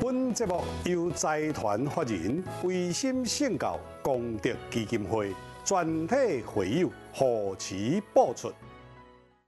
本节目由财团法人维新圣教功德基金会全体会友贺持播出。